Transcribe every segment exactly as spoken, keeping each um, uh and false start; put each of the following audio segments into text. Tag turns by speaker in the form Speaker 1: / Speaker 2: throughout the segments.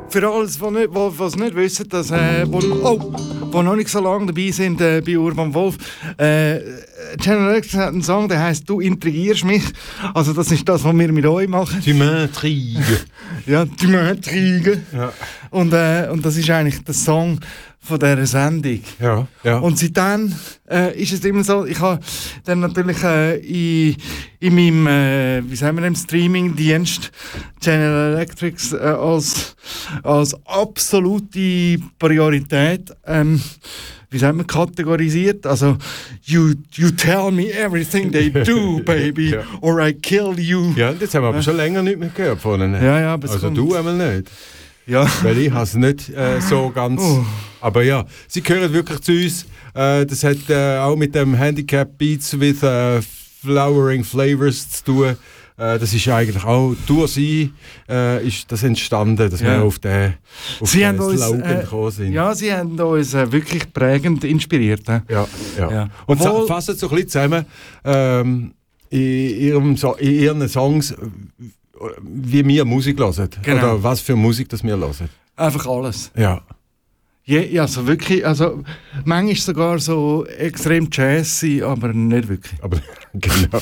Speaker 1: Für alles, die nicht, wo, was nicht wissen, dass, äh, wo, oh, wo noch nicht so lange dabei sind äh, bei Urban Wolf, äh, General Electric hat einen Song, der heisst «Du intrigierst mich». Also das ist das, was wir mit euch machen.
Speaker 2: «Tu m'intrigues».
Speaker 1: Ja, «Tu m'intrigues». Ja. Und, äh, und das ist eigentlich der Song von dieser Sendung.
Speaker 2: Ja, ja.
Speaker 1: Und seitdem äh, ist es immer so, ich habe dann natürlich äh, in, in meinem, äh, wie sagen wir, im Streaming-Dienst General Electric äh, als, als absolute Priorität ähm, wie sagt man, kategorisiert. Also, you, you tell me everything they do, baby, ja. or I kill you.
Speaker 2: Ja, das haben wir aber schon länger nicht mehr gehört von ihnen.
Speaker 1: Ja, ja, aber
Speaker 2: also
Speaker 1: kommt.
Speaker 2: Du einmal nicht.
Speaker 1: Ja.
Speaker 2: Weil ich habe es nicht äh, so ganz... Oh. Aber ja, sie gehören wirklich zu uns. Äh, das hat äh, auch mit dem Handicap Beats with äh, Flowering Flavors zu tun. Äh, das ist eigentlich auch durch sie äh, ist das entstanden, dass ja. wir auf den, auf
Speaker 1: sie
Speaker 2: den
Speaker 1: haben
Speaker 2: Slogan
Speaker 1: uns, äh,
Speaker 2: gekommen sind.
Speaker 1: Ja, sie haben uns äh, wirklich prägend inspiriert. Äh.
Speaker 2: Ja, ja. ja. Und
Speaker 1: Obwohl,
Speaker 2: fassen so ein bisschen zusammen ähm, in, ihrem so- in ihren Songs, wie wir Musik hören.
Speaker 1: Genau.
Speaker 2: Oder was für Musik das wir hören.
Speaker 1: Einfach alles.
Speaker 2: Ja.
Speaker 1: Ja, ja, also wirklich, also manchmal sogar so extrem jazzy, aber nicht wirklich.
Speaker 2: Aber genau.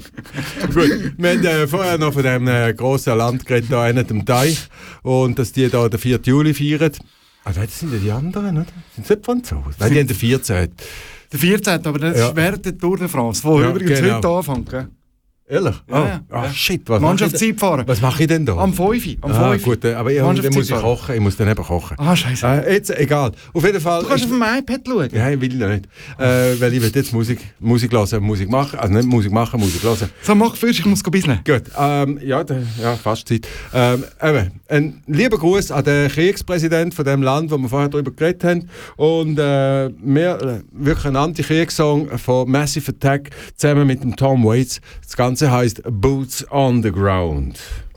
Speaker 2: Gut, wir haben äh, vorher noch von dem äh, grossen Land geredet, da hinten dem Teich, und dass die da den vierten Juli feiern. Ah, das sind ja die anderen, oder? Sind sie nicht Franzosen? Nein, die haben den vierzehnten
Speaker 1: Der vierzehnte aber das
Speaker 2: Ja.
Speaker 1: ist während der Tour de France, wo
Speaker 2: Ja,
Speaker 1: übrigens
Speaker 2: genau.
Speaker 1: heute anfängt. Gell?
Speaker 2: Ehrlich?
Speaker 1: Ja,
Speaker 2: oh.
Speaker 1: ja.
Speaker 2: Ah,
Speaker 1: Ja.
Speaker 2: shit, was
Speaker 1: Mannschaftszeit fahren.
Speaker 2: Was mache ich denn da?
Speaker 1: Am fünf. Am
Speaker 2: ah,
Speaker 1: fünf.
Speaker 2: gut, aber ich, dann muss ich kochen. Ich muss dann eben kochen.
Speaker 1: Ah, scheiße.
Speaker 2: Äh, jetzt, egal. Auf jeden Fall.
Speaker 1: Du kannst
Speaker 2: ist,
Speaker 1: auf dem iPad schauen.
Speaker 2: Ja, ich will nicht. Äh, weil ich will jetzt Musik, Musik hören, Musik machen. Also nicht Musik machen, Musik hören.
Speaker 1: So, mach fürst, ich muss ein bisschen.
Speaker 2: Gut, ähm, ja, da, ja, fast Zeit. Ähm, eben, ein lieber Gruß an den Kriegspräsidenten von dem Land, wo wir vorher darüber geredet haben. Und äh, wir, äh, wirklich ein Anti-Kriegssong von Massive Attack zusammen mit dem Tom Waits. Das Ganze heisst Boots on the Ground.